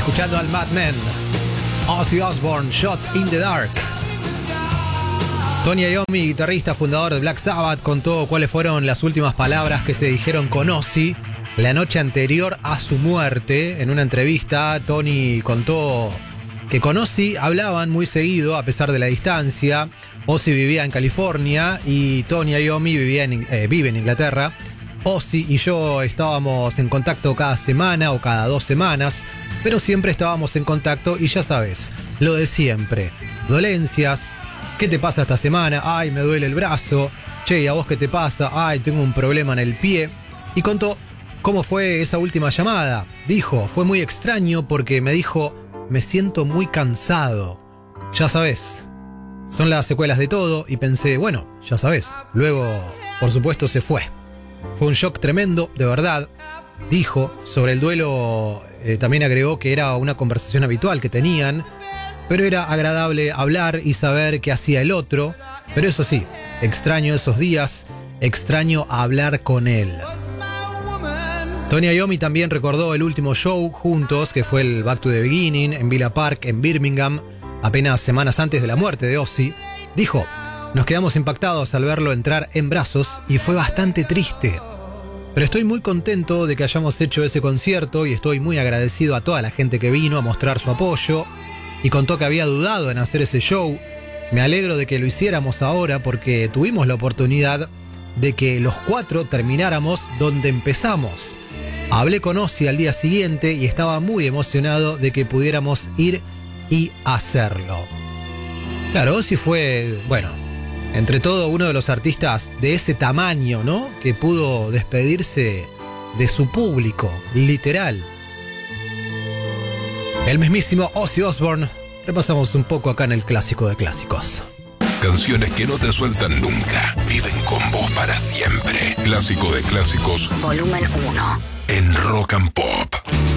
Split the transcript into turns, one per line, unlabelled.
Escuchando al Madman, Ozzy Osbourne, Shot in the Dark. Tony Iommi, guitarrista fundador de Black Sabbath, contó cuáles fueron las últimas palabras que se dijeron con Ozzy la noche anterior a su muerte. En una entrevista, Tony contó que con Ozzy hablaban muy seguido a pesar de la distancia. Ozzy vivía en California y Tony Iommi vive en Inglaterra. Ozzy y yo estábamos en contacto cada semana o cada 2 semanas, pero siempre estábamos en contacto y ya sabes, lo de siempre. Dolencias, ¿qué te pasa esta semana? Ay, me duele el brazo. Che, ¿y a vos qué te pasa? Ay, tengo un problema en el pie. Y contó cómo fue esa última llamada. Dijo, fue muy extraño porque me dijo, me siento muy cansado. Ya sabes, son las secuelas de todo y pensé, bueno, ya sabes. Luego, por supuesto, se fue. Fue un shock tremendo, de verdad. Dijo, sobre el duelo, también agregó que era una conversación habitual que tenían, pero era agradable hablar y saber qué hacía el otro. Pero eso sí, extraño esos días, extraño hablar con él. Tony Iommi también recordó el último show juntos, que fue el Back to the Beginning en Villa Park, en Birmingham, apenas semanas antes de la muerte de Ozzy. Dijo, nos quedamos impactados al verlo entrar en brazos y fue bastante triste. Pero estoy muy contento de que hayamos hecho ese concierto y estoy muy agradecido a toda la gente que vino a mostrar su apoyo. Y contó que había dudado en hacer ese show. Me alegro de que lo hiciéramos ahora porque tuvimos la oportunidad de que los 4 termináramos donde empezamos. Hablé con Ozzy al día siguiente y estaba muy emocionado de que pudiéramos ir y hacerlo. Claro, Ozzy fue, bueno, entre todo uno de los artistas de ese tamaño, ¿no? Que pudo despedirse de su público, literal. El mismísimo Ozzy Osbourne. Repasamos un poco acá en el Clásico de Clásicos.
Canciones que no te sueltan nunca, viven con vos para siempre. Clásico de Clásicos,
Volumen 1.
en Rock and Pop.